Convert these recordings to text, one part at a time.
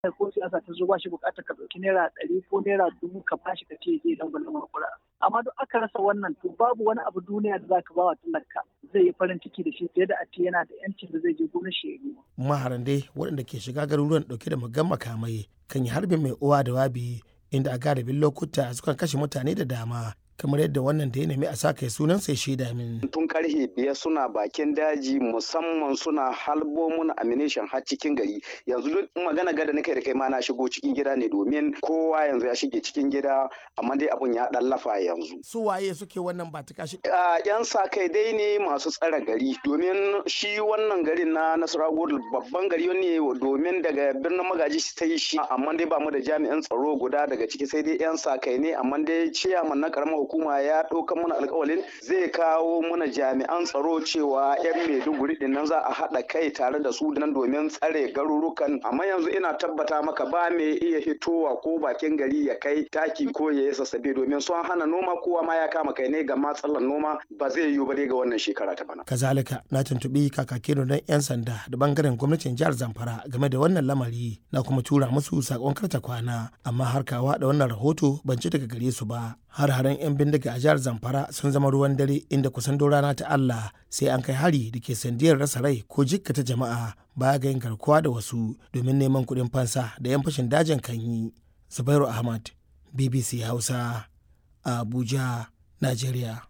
ko siyasa ta zo ba shi bukatar ka ɗauki naira 100 ko naira 1000 ka bashi ka ce zai dangwala makura. Amma duk aka rasa wannan to babu wani abu duniya da zaka ba wa talaka zai yi farin ciki da shi fiye da a ce yana da yancin da zai je gonar shi ya yi. Maharan dai waɗanda ke shiga garuruwan ɗauke da muggan makamai kan yi harbin mai uwa da wabi inda a galibin lokuta sukan kashe mutane da dama. Kamar yadda wannan da ya nemi a sa kai sunan sai shaida min. Tun karfe 5 suna bakin daji musamman suna halbo mun ammunition har cikin gari. Yanzu duk magana gada nake da kai ma na shigo cikin gida ne domin kowa yanzu ya shige cikin gida amma dai abun ya dan lafa yanzu. Su waye suke wannan ba ta kashi? Yan sa kai dai ne masu tsare gari domin shi wannan garin na Nasarawa babban gari ne domin daga birnin Magaji ta yi shi amma dai ba mu da jami'an tsaro guda daga ciki sai dai yan sa kai ne amma dai ciyaman na karamar hukuma ya ɗauka mana alƙawalin zai kawo mana jami'an tsaro cewa 'yan Maiduguri din nan za a haɗa kai tare da su nan domin tsare garurukan amma yanzu ina tabbata maka ba mai iya hitowa ko bakin gari ya kai taki ko ya yi sassabe domin sun hana noma kowa ma ya kama kai ne ga matsalar noma ba zai yiwu ba dai ga wannan shekara ta bana. Kazalika na tuntuɓi kakakin rundunar 'yan sanda da bangaren gwamnatin jihar Zamfara game da wannan lamari na kuma tura musu sakon karta kwana amma har kawa da wannan rahoto ban ci daga gare su ba. Har-haren 'yan bindiga a jihar Zamfara sun zama ruwan dare inda kusan rana ta Allah sai an kai hari da ke sandiyar rasa rai ko jikkata jama'a baya ga yin garkuwa da wasu domin neman kuɗin fansa da 'yan fashin dajin kan yi. Zubairu Ahmad, BBC Hausa, Abuja, Najeriya.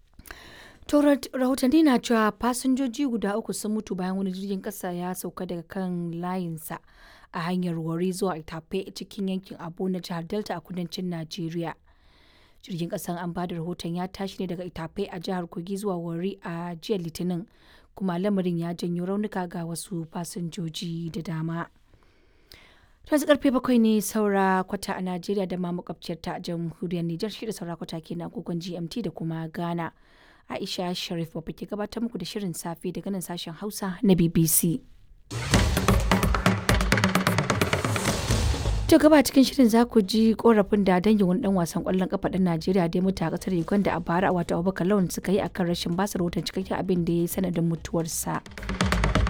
To rahotanni na cewa fasinjoji guda 3 sun mutu bayan wani jirgin ƙasa ya sauka daga kan layinsa a hanyar Warri zuwa Itape cikin yankin Abo na jihar Delta a kudancin Najeriya. Jirgin kasan an bada rahoton ya tashi ne daga Itape a jihar Kogi zuwa Warri a jiya Litinin kuma lamarin ya janyo raunuka ga wasu fasinjoji da dama. Yanzu karfe 7 ne saura kwata a Najeriya da ma makwabciyar ta jamhuriyar Nijar shi da saura kwata ke na agogon GMT da kuma Ghana. Aisha Sharif babba ke gabatar muku da shirin safe daga nan sashen Hausa na BBC. To gaba cikin shirin za ku ji korafin da dangin wani dan wasan kwallon kafa ɗan Najeriya da ya mutu a kasar Uganda a bara wato Abubakar Lawan suka yi akan rashin basa rahoton cikakken abin da ya yi sanadin mutuwarsa.